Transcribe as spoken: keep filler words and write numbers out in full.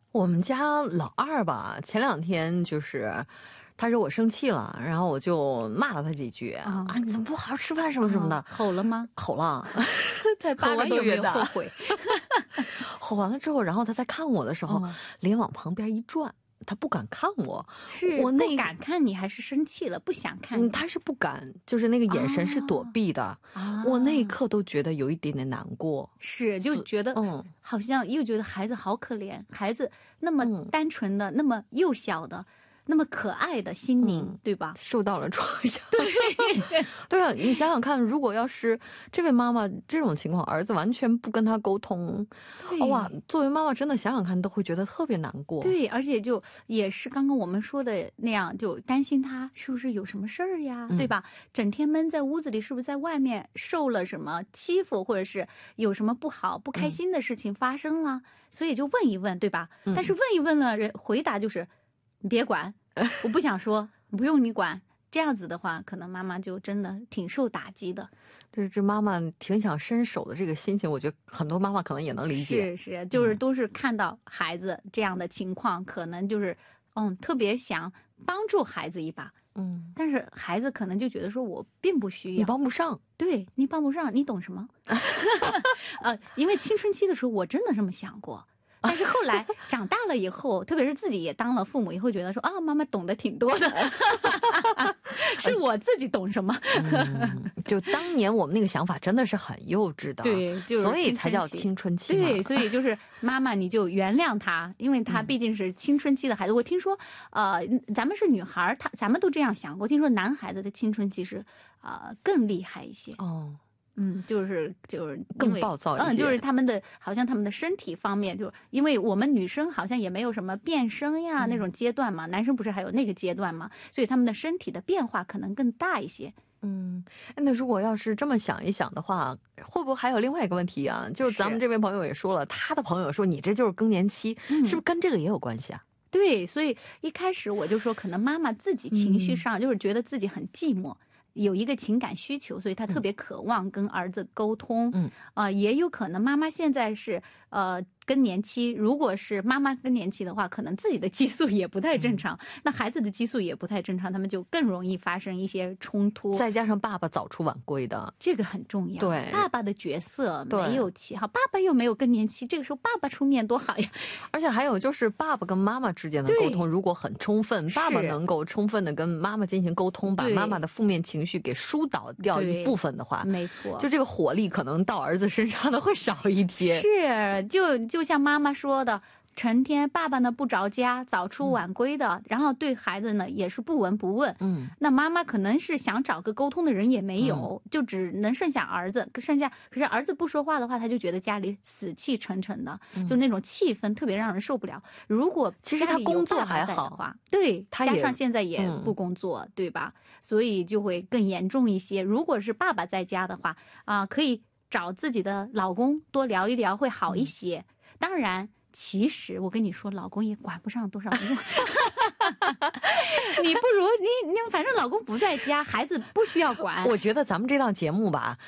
我们家老二吧，前两天就是他惹我生气了，然后我就骂了他几句、嗯、啊，你怎么不好好吃饭什么什么的、嗯、 吼了吗？ 吼了才八个多月大， 后悔吼完了之后，然后他在看我的时候、嗯、脸往旁边一转，他不敢看我， 是我不敢看你还是生气了不想看你、 嗯、他是不敢，就是那个眼神是躲避的、啊、我那一刻都觉得有一点点难过， 是就觉得嗯，好像又觉得孩子好可怜，孩子那么单纯的、嗯、那么幼小的那么可爱的心灵、嗯、对吧， 受到了创伤。 对对啊，你想想看，如果要是这位妈妈这种情况，儿子完全不跟他沟通，哇，作为妈妈真的想想看都会觉得特别难过。 对，而且就也是刚刚我们说的那样，就担心他是不是有什么事儿呀、嗯、对吧，整天闷在屋子里，是不是在外面受了什么欺负，或者是有什么不好不开心的事情发生了、嗯、所以就问一问，对吧、嗯、但是问一问了，人回答就是你别管，我不想说，不用你管，这样子的话可能妈妈就真的挺受打击的。 对，这妈妈挺想伸手的这个心情，我觉得很多妈妈可能也能理解。 是是，就是都是看到孩子这样的情况、嗯、可能就是嗯特别想帮助孩子一把，嗯，但是孩子可能就觉得说我并不需要， 你帮不上， 对，你帮不上，你懂什么？呃，因为青春期的时候我真的这么想过。但是后来长大了以后，特别是自己也当了父母以后，觉得说啊，妈妈懂得挺多的，是我自己懂什么、 嗯。就当年我们那个想法真的是很幼稚的， 对，就是所以才叫青春期嘛。 对，所以就是妈妈你就原谅他，因为他毕竟是青春期的孩子。嗯、我听说，呃，咱们是女孩，他咱们都这样想过。听说男孩子的青春期是呃更厉害一些哦。嗯，就是就是更暴躁一些， 嗯，就是他们的好像他们的身体方面，就因为我们女生好像也没有什么变声呀、嗯、那种阶段嘛，男生不是还有那个阶段嘛，所以他们的身体的变化可能更大一些。 嗯，那如果要是这么想一想的话，会不会还有另外一个问题啊？就咱们这位朋友也说了，他的朋友说你这就是更年期、嗯、是不是跟这个也有关系啊？ 对，所以一开始我就说可能妈妈自己情绪上就是觉得自己很寂寞、嗯，有一个情感需求，所以他特别渴望跟儿子沟通。嗯，啊、呃，也有可能妈妈现在是呃更年期，如果是妈妈更年期的话，可能自己的激素也不太正常，嗯、那孩子的激素也不太正常，他们就更容易发生一些冲突。 再加上爸爸早出晚归的， 这个很重要。 对， 爸爸的角色没有起好，爸爸又没有更年期，这个时候爸爸出面多好呀。 而且还有就是爸爸跟妈妈之间的沟通如果很充分，爸爸能够充分的跟妈妈进行沟通，把妈妈的负面情绪给疏导掉一部分的话， 没错， 就这个火力可能到儿子身上的会少一些。 是，就就像妈妈说的，成天爸爸呢不着家，早出晚归的、嗯、然后对孩子呢也是不闻不问。嗯，那妈妈可能是想找个沟通的人也没有、嗯、就只能剩下儿子，剩下可是儿子不说话的话，他就觉得家里死气沉沉的、嗯、就那种气氛特别让人受不了。如果其实他工作还好， 对，他加上现在也不工作、嗯、对吧，所以就会更严重一些。如果是爸爸在家的话啊、呃，可以找自己的老公多聊一聊会好一些、嗯、当然其实我跟你说，老公也管不上多少用。你不如你你反正老公不在家，孩子不需要管。 我觉得咱们这档节目吧